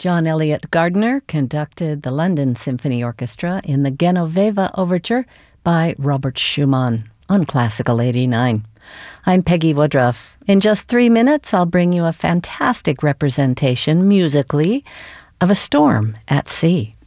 John Eliot Gardiner conducted the London Symphony Orchestra in the Genoveva Overture by Robert Schumann on Classical 89. I'm Peggy Woodruff. In just 3 minutes, I'll bring you a fantastic representation, musically, of a storm at sea.